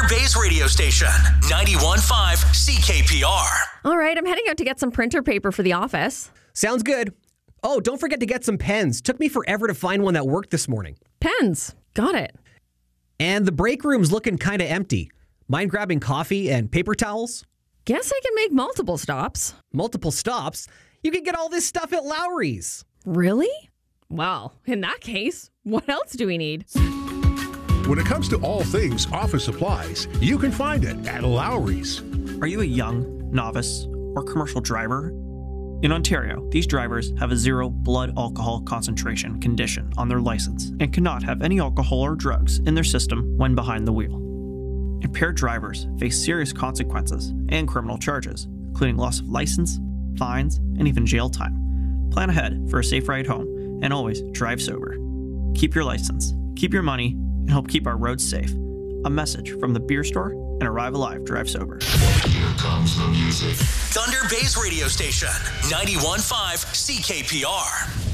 Bay's radio station, 91.5 CKPR. All right, I'm heading out to get some printer paper for the office. Sounds good. Oh, don't forget to get some pens. Took me forever to find one that worked this morning. Pens. Got it. And the break room's looking kind of empty. Mind grabbing coffee and paper towels? Guess I can make multiple stops. Multiple stops? You can get all this stuff at Lowry's. Really? Well, in that case, what else do we need? When it comes to all things office supplies, you can find it at Lowry's. Are you a young, novice, or commercial driver? In Ontario, these drivers have a 0 blood alcohol concentration condition on their license and cannot have any alcohol or drugs in their system when behind the wheel. Impaired drivers face serious consequences and criminal charges, including loss of license, fines, and even jail time. Plan ahead for a safe ride home and always drive sober. Keep your license, keep your money, and help keep our roads safe. A message from the Beer Store and Arrive Alive Drive Sober. Here comes the music. Thunder Bay's radio station, 91.5 CKPR.